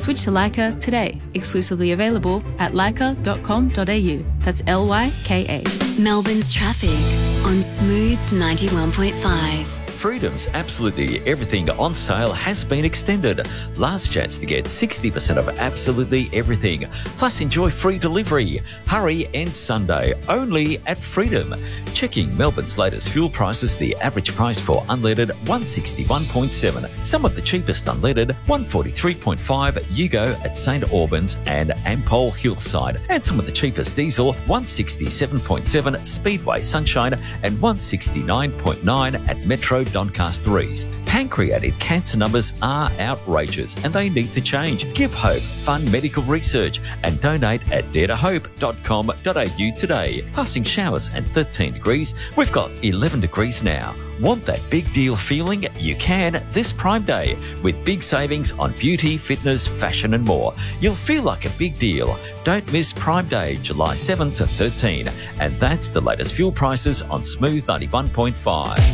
Switch to Leica today. Exclusively available at leica.com.au. That's Lyka. Melbourne's traffic on Smooth 91.5. Freedom's Absolutely Everything on sale has been extended. Last chance to get 60% of absolutely everything. Plus enjoy free delivery. Hurry and Sunday only at Freedom. Checking Melbourne's latest fuel prices, the average price for unleaded 161.7. Some of the cheapest unleaded 143.5 Yugo at St Albans and Ampole Hillside. And some of the cheapest diesel 167.7 Speedway Sunshine and 169.9 at Metro Doncaster East. Pancreatic cancer numbers are outrageous and they need to change. Give hope, fund medical research and donate at daretohope.com.au today. Passing showers and 13 degrees. We've got 11 degrees now. Want that big deal feeling? You can this Prime Day with big savings on beauty, fitness, fashion and more. You'll feel like a big deal. Don't miss Prime Day, July 7 to 13. And that's the latest fuel prices on Smooth 91.5.